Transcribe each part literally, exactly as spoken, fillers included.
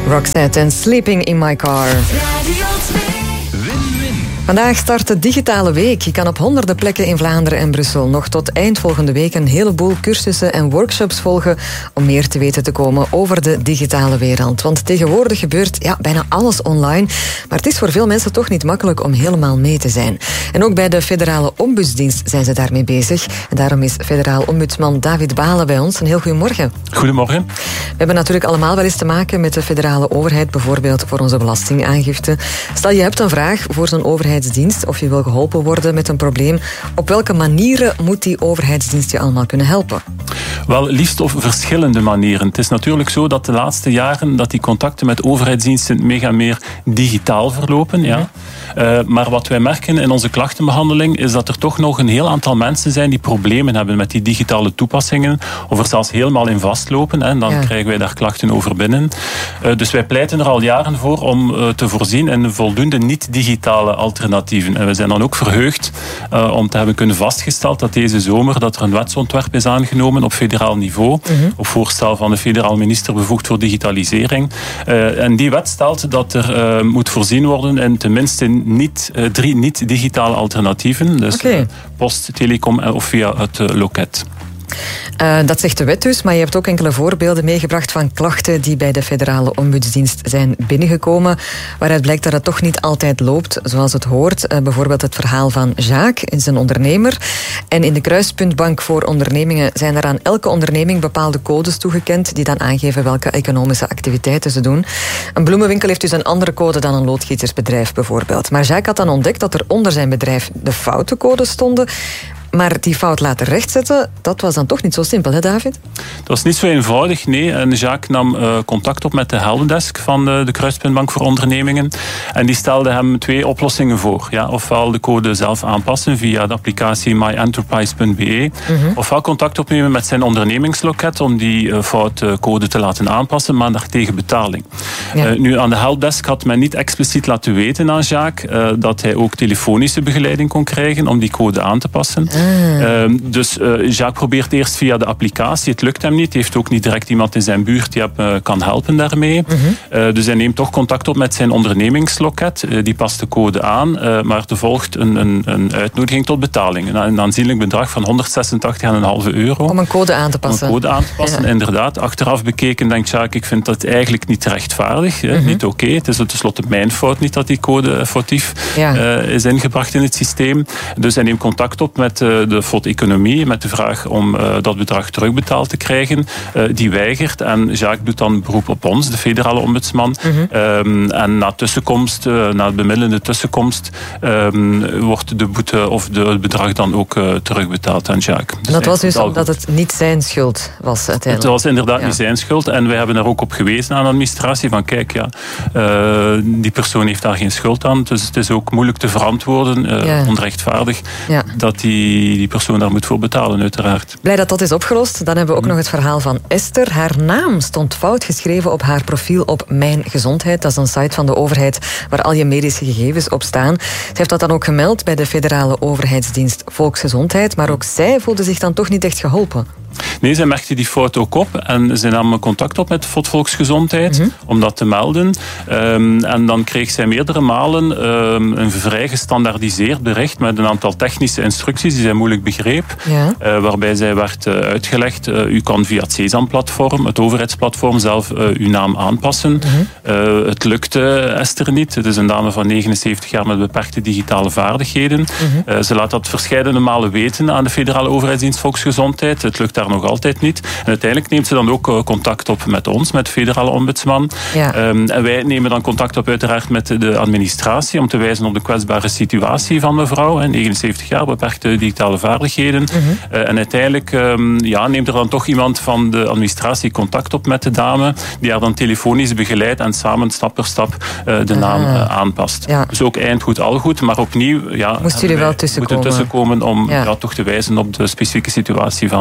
Roxette en Sleeping in My Car. Vandaag start de digitale week. Je kan op honderden plekken in Vlaanderen en Brussel nog tot eind volgende week een heleboel cursussen en workshops volgen om meer te weten te komen over de digitale wereld. Want tegenwoordig gebeurt ja, bijna alles online, maar het is voor veel mensen toch niet makkelijk om helemaal mee te zijn. En ook bij de Federale Ombudsdienst zijn ze daarmee bezig. En daarom is federaal ombudsman David Balen bij ons. Een heel goedemorgen. Goedemorgen. We hebben natuurlijk allemaal wel eens te maken met de federale overheid, bijvoorbeeld voor onze belastingaangifte. Stel je hebt een vraag voor zo'n overheid of je wil geholpen worden met een probleem. Op welke manieren moet die overheidsdienst je allemaal kunnen helpen? Wel, liefst op verschillende manieren. Het is natuurlijk zo dat de laatste jaren dat die contacten met overheidsdiensten mega meer digitaal verlopen. Ja. Uh, maar wat wij merken in onze klachtenbehandeling is dat er toch nog een heel aantal mensen zijn die problemen hebben met die digitale toepassingen of er zelfs helemaal in vastlopen. Hè, dan ja. krijgen wij daar klachten over binnen. Uh, dus wij pleiten er al jaren voor om uh, te voorzien in voldoende niet-digitale alternatieven. En we zijn dan ook verheugd uh, om te hebben kunnen vastgesteld dat deze zomer dat er een wetsontwerp is aangenomen op federaal niveau, mm-hmm. op voorstel van de federaal minister bevoegd voor digitalisering. Uh, en die wet stelt dat er uh, moet voorzien worden in tenminste niet, uh, drie niet-digitale alternatieven. Dus okay. uh, post, telecom of via het uh, loket. Uh, dat zegt de wet dus, maar je hebt ook enkele voorbeelden meegebracht van klachten die bij de federale ombudsdienst zijn binnengekomen, waaruit blijkt dat het toch niet altijd loopt zoals het hoort. Uh, bijvoorbeeld het verhaal van Jacques, is een ondernemer. En in de Kruispuntbank voor ondernemingen zijn er aan elke onderneming bepaalde codes toegekend die dan aangeven welke economische activiteiten ze doen. Een bloemenwinkel heeft dus een andere code dan een loodgietersbedrijf bijvoorbeeld. Maar Jacques had dan ontdekt dat er onder zijn bedrijf de foute codes stonden. Maar die fout laten rechtzetten, dat was dan toch niet zo simpel, hè David? Dat was niet zo eenvoudig, nee. En Jacques nam uh, contact op met de helpdesk van de, de Kruispuntbank voor ondernemingen. En die stelde hem twee oplossingen voor. Ja, ofwel de code zelf aanpassen via de applicatie my enterprise punt b e. Mm-hmm. Ofwel contact opnemen met zijn ondernemingsloket om die uh, foute code te laten aanpassen, maar daar tegen betaling. Ja. Uh, nu, aan de helpdesk had men niet expliciet laten weten aan Jacques uh, dat hij ook telefonische begeleiding kon krijgen om die code aan te passen. Ah. Uh, dus uh, Jacques probeert eerst via de applicatie. Het lukt hem niet. Hij heeft ook niet direct iemand in zijn buurt die hem uh, kan helpen daarmee. Mm-hmm. Uh, dus hij neemt toch contact op met zijn ondernemingsloket. Uh, die past de code aan. Uh, maar er volgt een, een, een uitnodiging tot betaling. Een, een aanzienlijk bedrag van honderdzesentachtig komma vijf euro. Om een code aan te passen. Om een code aan te passen, ja. Inderdaad. Achteraf bekeken denkt Jacques, ik vind dat eigenlijk niet rechtvaardig. Mm-hmm. Niet oké. Okay. Het is tenslotte mijn fout niet dat die code foutief ja. uh, is ingebracht in het systeem. Dus hij neemt contact op met uh, de F O D Economie met de vraag om uh, dat bedrag terugbetaald te krijgen. Uh, die weigert en Jacques doet dan beroep op ons, de federale ombudsman. Mm-hmm. Um, en na tussenkomst, uh, na de bemiddelende tussenkomst, um, wordt de boete of de, het bedrag dan ook uh, terugbetaald aan Jacques. Dus en dat was dus omdat het niet zijn schuld was uiteindelijk? Het was inderdaad ja. niet zijn schuld en wij hebben er ook op gewezen aan de administratie van kijk, ja, uh, die persoon heeft daar geen schuld aan, dus het is ook moeilijk te verantwoorden, uh, ja. onrechtvaardig, ja. dat die, die persoon daar moet voor betalen, uiteraard. Blij dat dat is opgelost. Dan hebben we ook nog het verhaal van Esther. Haar naam stond fout geschreven op haar profiel op Mijn Gezondheid. Dat is een site van de overheid waar al je medische gegevens op staan. Ze heeft dat dan ook gemeld bij de federale overheidsdienst Volksgezondheid, maar ook zij voelde zich dan toch niet echt geholpen. Nee, zij merkte die fout ook op en ze nam contact op met Volksgezondheid mm-hmm. om dat te melden. Um, en dan kreeg zij meerdere malen um, een vrij gestandaardiseerd bericht met een aantal technische instructies die zij moeilijk begreep. Ja. Uh, waarbij zij werd uh, uitgelegd, uh, u kan via het Sesam-platform, het overheidsplatform, zelf uh, uw naam aanpassen. Mm-hmm. Uh, het lukte Esther niet. Het is een dame van negenenzeventig jaar met beperkte digitale vaardigheden. Mm-hmm. Uh, ze laat dat verscheidene malen weten aan de federale overheidsdienst Volksgezondheid. Het lukt daar nog altijd niet. En uiteindelijk neemt ze dan ook uh, contact op met ons, met de federale ombudsman. Ja. Um, en wij nemen dan contact op uiteraard met de administratie om te wijzen op de kwetsbare situatie van mevrouw. negenenzeventig jaar, beperkte digitale vaardigheden. Mm-hmm. Uh, en uiteindelijk um, ja, neemt er dan toch iemand van de administratie contact op met de dame, die haar dan telefonisch begeleidt en samen stap per stap uh, de ah. naam uh, aanpast. Ja. Dus ook eind goed, al goed, maar opnieuw ja, moest jullie wel tussenkomen. moeten tussenkomen om ja. ja, toch te wijzen op de specifieke situatie van uh, de dame.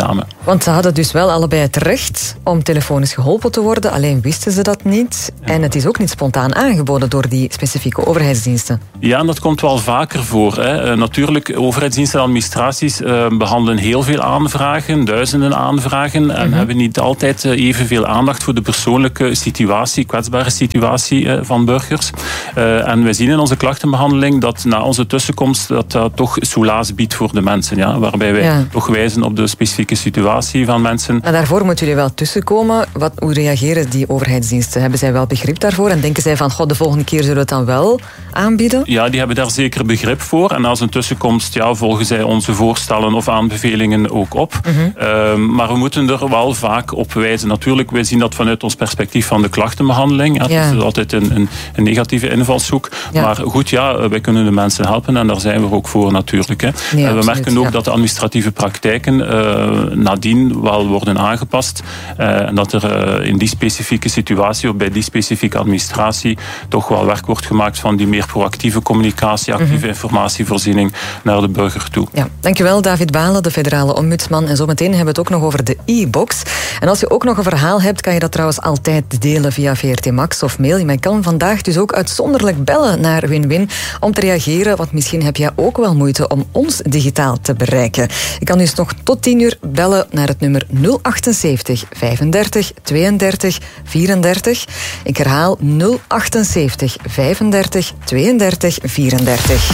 samen. Want ze hadden dus wel allebei het recht om telefonisch geholpen te worden, alleen wisten ze dat niet. Ja. En het is ook niet spontaan aangeboden door die specifieke overheidsdiensten. Ja, en dat komt wel vaker voor. Hè. Uh, natuurlijk, overheidsdiensten en administraties uh, behandelen heel veel aanvragen, duizenden aanvragen, en mm-hmm. hebben niet altijd uh, evenveel aandacht voor de persoonlijke situatie, kwetsbare situatie uh, van burgers. Uh, en wij zien in onze klachtenbehandeling dat na onze tussenkomst dat dat toch soelaas biedt voor de mensen. Ja, waarbij wij ja. toch wijzen op de specifieke situatie van mensen. Maar daarvoor moeten jullie wel tussenkomen. Wat, hoe reageren die overheidsdiensten? Hebben zij wel begrip daarvoor? En denken zij van, god, de volgende keer zullen we het dan wel aanbieden? Ja, die hebben daar zeker begrip voor. En als een tussenkomst, ja, volgen zij onze voorstellen of aanbevelingen ook op. Mm-hmm. Uh, maar we moeten er wel vaak op wijzen. Natuurlijk, wij zien dat vanuit ons perspectief van de klachtenbehandeling. Ja, ja. Het is altijd een, een, een negatieve invalshoek. Ja. Maar goed, ja, wij kunnen de mensen helpen en daar zijn we ook voor natuurlijk. Hè. Nee, uh, we absoluut, merken ook ja. dat de administratieve praktijken uh, nadien wel worden aangepast. Uh, en dat er uh, in die specifieke situatie of bij die specifieke administratie toch wel werk wordt gemaakt van die meer proactieve communicatie, actieve mm-hmm. informatievoorziening naar de burger toe. Ja, dankjewel David Balen, de federale ombudsman. En zometeen hebben we het ook nog over de e-box. En als je ook nog een verhaal hebt, kan je dat trouwens altijd delen via V R T Max of mail. Je kan vandaag dus ook uitzonderlijk bellen naar Win-Win om te reageren, want misschien heb jij ook wel moeite om ons digitaal te bereiken. Je kan dus nog tot tien uur bellen naar het nummer nul achtenzeventig vijfendertig tweeëndertig vierendertig. Ik herhaal nul achtenzeventig vijfendertig tweeëndertig vierendertig.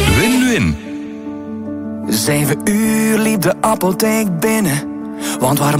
Win-win. Zeven uur liep de apotheek binnen, want waarom